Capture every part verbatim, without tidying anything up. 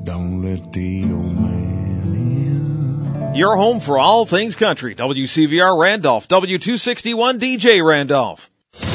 Don't let the old man in. Your home for all things country. W C V R Randolph, W two sixty-one D J Randolph.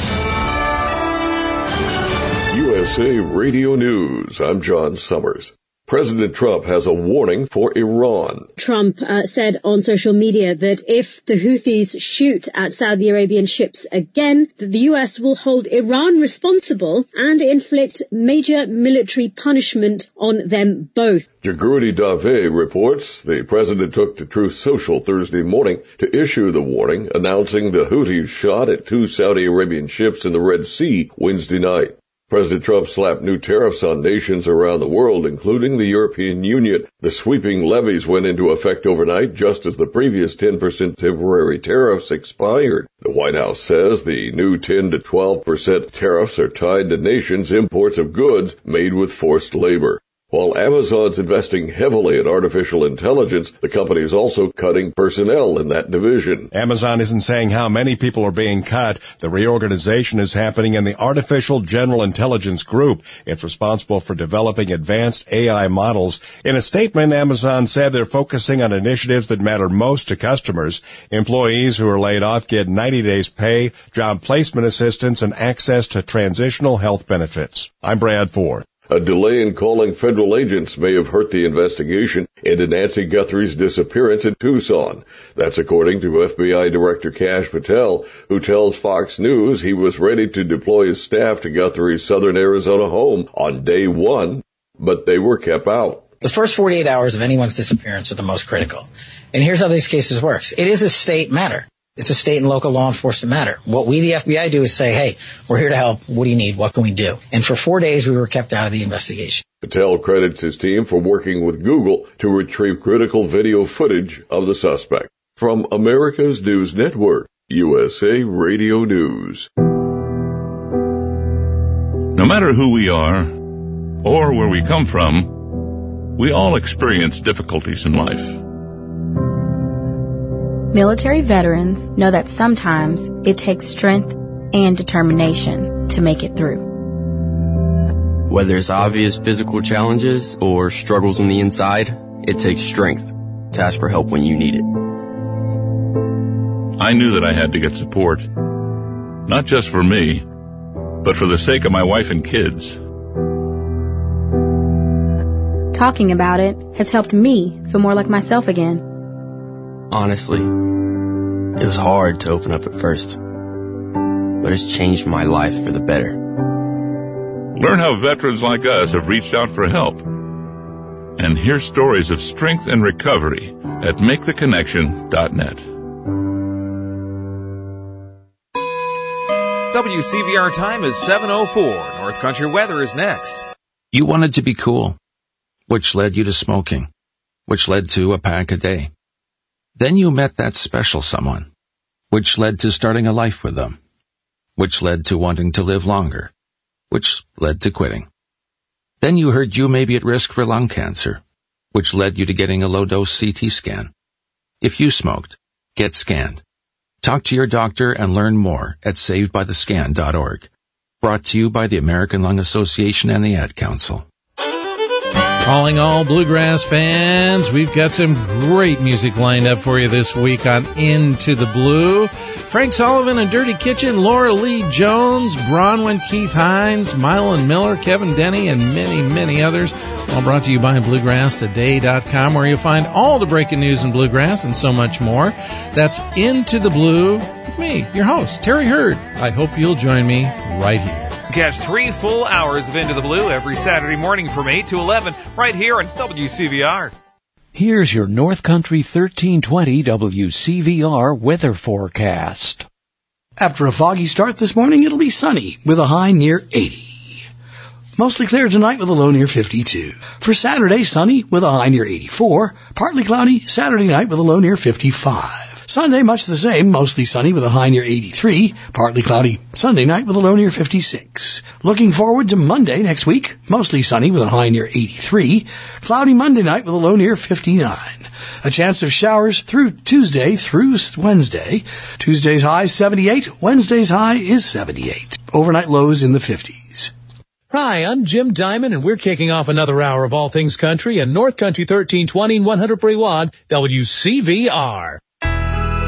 U S A Radio News. I'm John Summers. President Trump has a warning for Iran. Trump uh, said on social media that if the Houthis shoot at Saudi Arabian ships again, that the U S will hold Iran responsible and inflict major military punishment on them both. Jagoudi Dave reports the president took to Truth Social Thursday morning to issue the warning, announcing the Houthis shot at two Saudi Arabian ships in the Red Sea Wednesday night. President Trump slapped new tariffs on nations around the world, including the European Union. The sweeping levies went into effect overnight, just as the previous ten percent temporary tariffs expired. The White House says the new ten to twelve percent tariffs are tied to nations' imports of goods made with forced labor. While Amazon's investing heavily in artificial intelligence, the company is also cutting personnel in that division. Amazon isn't saying how many people are being cut. The reorganization is happening in the Artificial General Intelligence Group. It's responsible for developing advanced A I models. In a statement, Amazon said they're focusing on initiatives that matter most to customers. Employees who are laid off get ninety days pay, job placement assistance, and access to transitional health benefits. I'm Brad Ford. A delay in calling federal agents may have hurt the investigation into Nancy Guthrie's disappearance in Tucson. That's according to F B I Director Kash Patel, who tells Fox News he was ready to deploy his staff to Guthrie's southern Arizona home on day one, but they were kept out. The first forty-eight hours of anyone's disappearance are the most critical. And here's how these cases work. It is a state matter. It's a state and local law enforcement matter. What we, the F B I, do is say, hey, we're here to help. What do you need? What can we do? And for four days, we were kept out of the investigation. Patel credits his team for working with Google to retrieve critical video footage of the suspect. From America's News Network, U S A Radio News. No matter who we are or where we come from, we all experience difficulties in life. Military veterans know that sometimes it takes strength and determination to make it through. Whether it's obvious physical challenges or struggles on the inside, it takes strength to ask for help when you need it. I knew that I had to get support, not just for me, but for the sake of my wife and kids. Talking about it has helped me feel more like myself again. Honestly, it was hard to open up at first, but it's changed my life for the better. Learn how veterans like us have reached out for help, and hear stories of strength and recovery at make the connection dot net. W C V R time is seven oh four. North Country weather is next. You wanted to be cool, which led you to smoking, which led to a pack a day. Then you met that special someone, which led to starting a life with them, which led to wanting to live longer, which led to quitting. Then you heard you may be at risk for lung cancer, which led you to getting a low-dose C T scan. If you smoked, get scanned. Talk to your doctor and learn more at saved by the scan dot org. Brought to you by the American Lung Association and the Ad Council. Calling all bluegrass fans, we've got some great music lined up for you this week on Into the Blue. Frank Sullivan and Dirty Kitchen, Laura Lee Jones, Bronwyn Keith Hines, Mylan Miller, Kevin Denny, and many, many others. All brought to you by bluegrass today dot com, where you'll find all the breaking news in bluegrass and so much more. That's Into the Blue with me, your host, Terry Hurd. I hope you'll join me right here. Catch three full hours of Into the Blue every Saturday morning from eight to eleven right here on W C V R. Here's your North Country thirteen twenty W C V R weather forecast. After a foggy start this morning, it'll be sunny with a high near eighty. Mostly clear tonight with a low near fifty-two. For Saturday, sunny with a high near eighty-four. Partly cloudy Saturday night with a low near fifty-five. Sunday, much the same, mostly sunny with a high near eighty-three, partly cloudy Sunday night with a low near fifty-six. Looking forward to Monday next week, mostly sunny with a high near eighty-three, cloudy Monday night with a low near fifty-nine. A chance of showers through Tuesday through Wednesday. Tuesday's high seventy-eight, Wednesday's high is seventy-eight. Overnight lows in the fifties. Hi, I'm Jim Diamond, and we're kicking off another hour of All Things Country and North Country thirteen twenty and one hundred per watt W C V R.